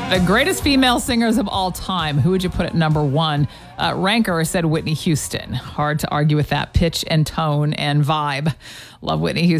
The greatest female singers of all time. Who would you put at number one? Ranker said Whitney Houston. Hard to argue with that pitch and tone and vibe. Love Whitney Houston.